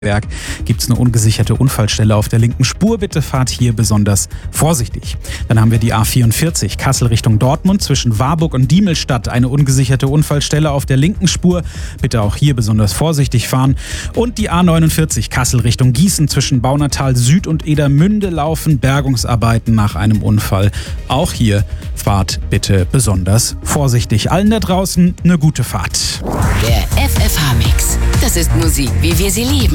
Berg gibt es eine ungesicherte Unfallstelle auf der linken Spur. Bitte fahrt hier besonders vorsichtig. Dann haben wir die A44 Kassel Richtung Dortmund zwischen Warburg und Diemelstadt. Eine ungesicherte Unfallstelle auf der linken Spur. Bitte auch hier besonders vorsichtig fahren. Und die A49 Kassel Richtung Gießen zwischen Baunatal Süd und Edermünde laufen Bergungsarbeiten nach einem Unfall. Auch hier fahrt bitte besonders vorsichtig. Allen da draußen eine gute Fahrt. Der FFH-Mix. Das ist Musik, wie wir sie lieben.